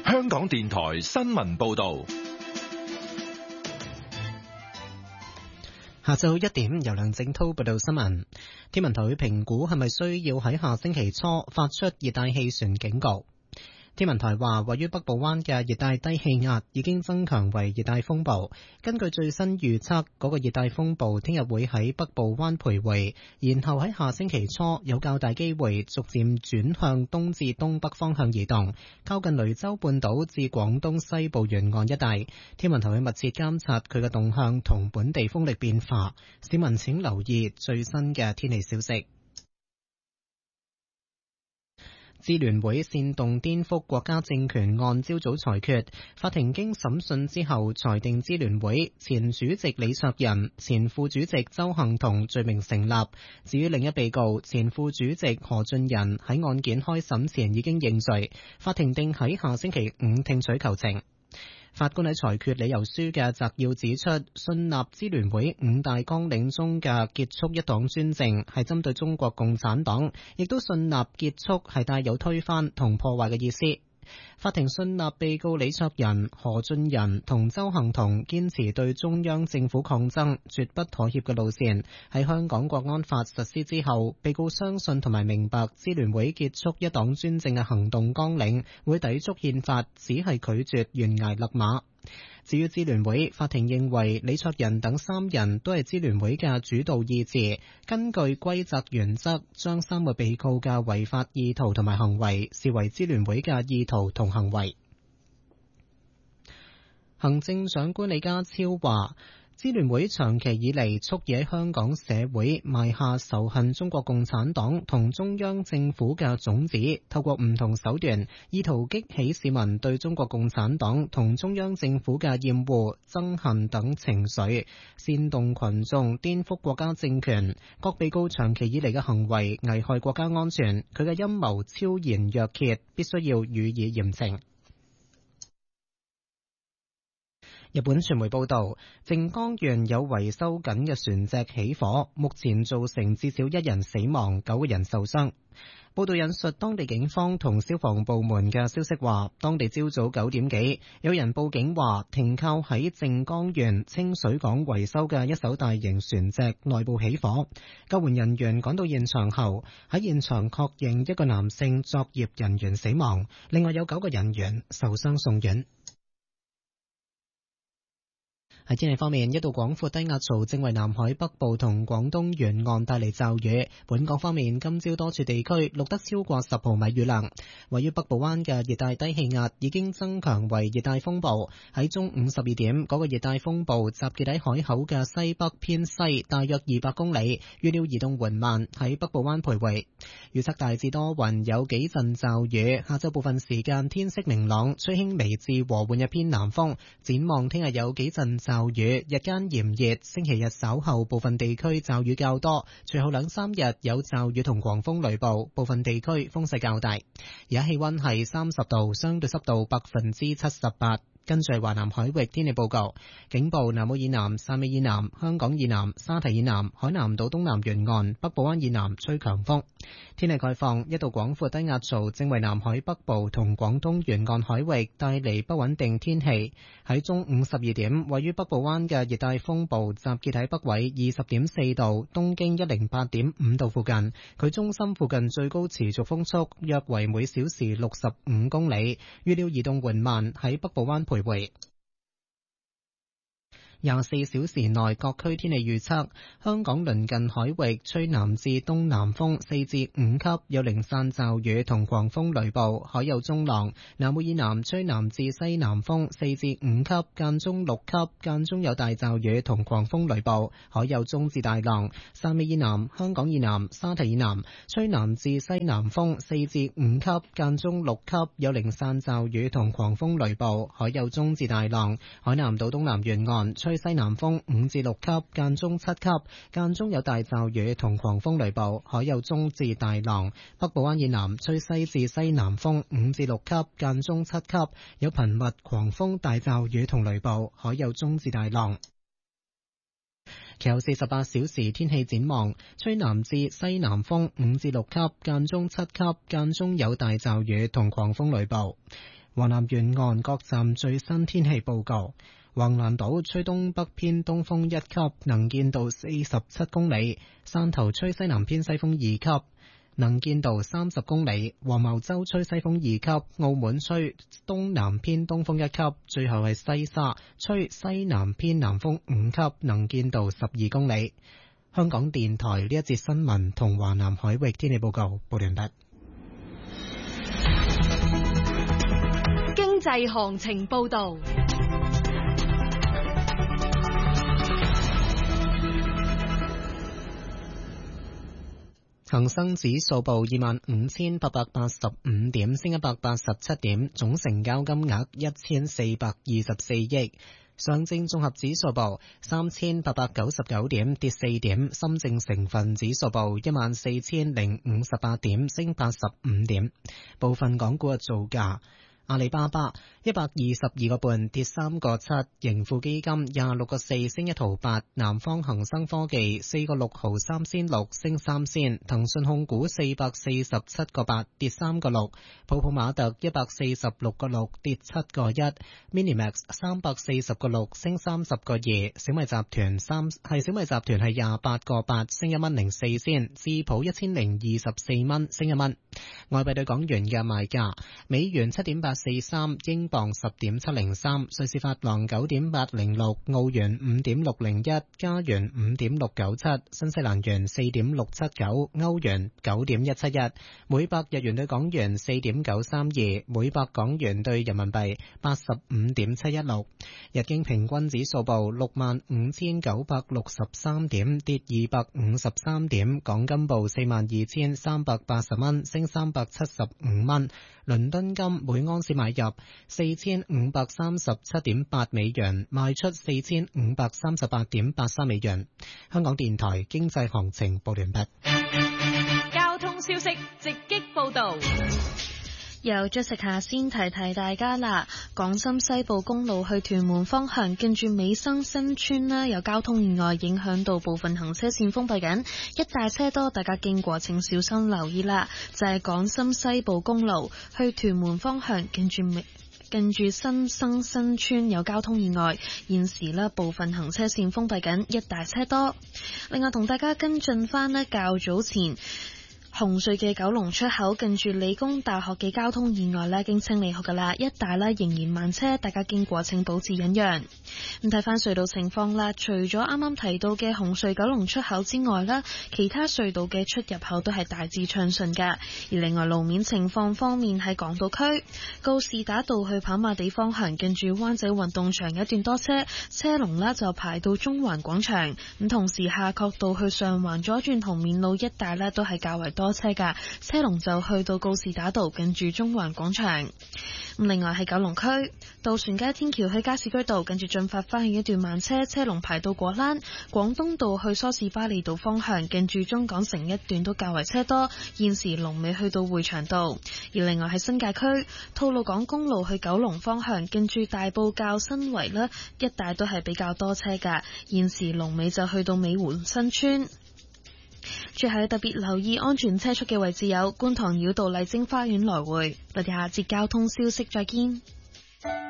香港電台新聞報道。 下晝1點，由梁正濤報道新聞。天文台評估係咪需要喺下星期初發出熱帶氣旋警告。天文台話，位於北部灣嘅熱帶低氣壓已經增強為熱帶風暴。根據最新預測，嗰個熱帶風暴聽日會喺北部灣徘徊，然後喺下星期初有較大機會逐漸轉向東至東北方向移動，靠近雷州半島至廣東西部沿岸一帶。天文台會密切監察佢嘅動向同本地風力變化，市民請留意最新嘅天氣消息。支聯會煽動顛覆國家政權案朝早裁決，法庭經審訊之後裁定支聯會前主席李卓人、前副主席鄒幸彤罪名成立。至於另一被告前副主席何俊仁喺案件開審前已經認罪，法庭定喺下星期五聽取求情。法官喺裁決理由書嘅摘要指出，信納支聯會5大綱領中嘅結束一黨專政係針對中國共產黨，亦都信納結束係帶有推翻同破壞嘅意思。法庭信納被告李卓人、何俊仁同鄒幸彤堅持對中央政府抗爭、絕不妥協嘅路線。喺香港國安法實施之後，被告相信同埋明白支聯會結束一黨專政嘅行動綱領會抵觸憲法，只係拒絕懸崖勒馬。至於支聯會，法庭認為李卓人等3人都係支聯會嘅主導意志，根據規則原則，將3個被告嘅違法意圖同埋行為視為支聯會嘅意圖同行為。行政長官李家超話，支聯會長期以嚟蓄意喺香港社會埋下仇恨中國共產黨同中央政府嘅種子，透過唔同手段，意圖激起市民對中國共產黨同中央政府嘅厭惡、憎恨等情緒，煽動群眾顛覆國家政權。各被告長期以嚟嘅行為危害國家安全，佢嘅陰謀超然若揭，必須要予以嚴懲。日本傳媒報道，靜岡縣有維修緊嘅船隻起火，目前造成至少1人死亡，9個人受傷。報道引述當地警方同消防部門嘅消息話，當地朝早9點幾，有人報警話停靠喺靜岡縣清水港維修嘅一艘大型船隻內部起火。救援人員趕到現場後，喺現場確認一個男性作業人員死亡，另外有9個人員受傷送院。喺天氣方面，一道廣闊低壓槽正為南海北部同廣東沿岸帶嚟驟雨。本港方面，今朝多處地區錄得超過10毫米雨量。位於北部灣嘅熱帶低氣壓已經增強為熱帶風暴。喺中午12點，嗰個熱帶風暴集結喺海口嘅西北偏西大約200公里，預料移動緩慢，喺北部灣徘徊。預測大致多雲，有幾陣驟雨。下晝部分時間天色明朗，吹輕微至和緩一偏南風。展望聽日有幾陣驟雨，日間炎熱，星期日稍後部分地區驟雨較多，隨後2-3日有驟雨同狂風雷暴，部分地區風勢較大。而家氣溫係30度，相對濕度78%。跟住華南海域天氣報告，警報南澳以南、汕尾以南、香港以南、沙堤以南、海南島東南沿岸、北部灣以南吹強風。天氣概況，一道廣闊低壓槽正為南海北部同廣東沿岸海域帶嚟不穩定天氣。喺中午12點，位於北部灣嘅熱帶風暴集結喺北緯20.4度、東經108.5度附近，佢中心附近最高持續風速約為每小時65公里，預料移動緩慢，喺北部灣徘徊。24小時內各區天氣預測，香港鄰近海域吹南至東南風4至5級，有零散驟雨同狂風雷暴，海有中浪。南澳以南吹南至西南風4至5級，間中6級，間中有大驟雨同狂風雷暴，海有中至大浪。汕尾以南、香港以南、沙堤以南吹南至西南風4至5級，間中6級，有零散驟雨同狂風雷暴，海有中至大浪。海南島東南沿岸吹西南風5至6級，間中7級，間中有大驟雨同狂風雷暴，海有中至大浪。北部灣以南吹西至西南風5至6級，間中7級，有頻密狂風大驟雨同雷暴，海有中至大浪。其後48小時天氣展望，吹南至西南風5至6級，間中7級，間中有大驟雨同狂風雷暴。 華南沿岸各站最新天氣報告。橫瀾島吹東北偏東風1級，能見度47公里；汕頭吹西南偏西風2級，能見度30公里；黃茅洲吹西風2級，澳門吹東南偏東風1級，最後係西沙吹西南偏南風5級，能見度12公里。香港電台呢一節新聞同華南海域天氣報告報完畢。 經濟行情報道。 恒生指數報25,885點，升187點，總成交金額1424億。上證綜合指數報3,899點，跌4點。深證成分指數報14,058點，升85點。部分港股嘅造價。阿里巴巴122個半跌3個7，盈富基金26個4升1毫8，南方恒生科技4個6毫3仙6升3仙，騰訊控股447個8跌3個6，普普馬特146個6跌7個1，Minimax 340個6升30個2，小米集團係28個8升1蚊04仙，智普1024蚊升1蚊。外幣對港元嘅賣價，美元7.843，英鎊10.703，瑞士法郎9.806，澳元5.601，加元5.697，新西蘭元4.679，歐元9.171，每百日元對港元4.932，每百港元對人民幣85.716。日經平均指數報65,963點，跌253點。港金報42,380蚊，升375蚊。倫敦金每盎司買入4537.8美元，賣出4538.83美元。香港電台經濟行情報完畢。 交通消息直擊報道。 由Jessica先提大家啦，廣深西部公路去屯門方向，近住美生新村啦，有交通意外影響到部分行車線封閉緊，一帶車多，大家經過請小心留意啦。就係廣深西部公路去屯門方向，近住新生新村有交通意外，現時呢部分行車線封閉緊，一帶車多。另外同大家跟進翻呢，較早前紅隧嘅九龍出口近住理工大學嘅交通意外已經清理好㗎啦，一帶仍然慢車，大家經過請保持忍讓。咁睇翻隧道情況啦，除咗啱啱提到嘅紅隧九龍出口之外啦，其他隧道嘅出入口都係大致暢順㗎。而另外路面情況方面，喺港島區告士打道去跑馬地方向，近住灣仔運動場有一段多車，車龍就排到中環廣場。咁同時夏慤道去上環左轉紅棉路一帶都係較為多車㗎，車龍就去到告士打道近住中環廣場。另外喺九龍區渡船街天橋去加士居道近住駿發花園一段慢車，車龍排到果欄。廣東道去梳士巴利道方向近住中港城一段都較為車多，現時龍尾去到會祥道。而另外喺新界區吐露港公路去九龍方向近住大埔滘新圍一帶都係比較多車㗎，現時龍尾就去到美湖新村。最後特別留意安全車速嘅位置有觀塘繞道麗晶花園來回。我哋下節交通消息再見。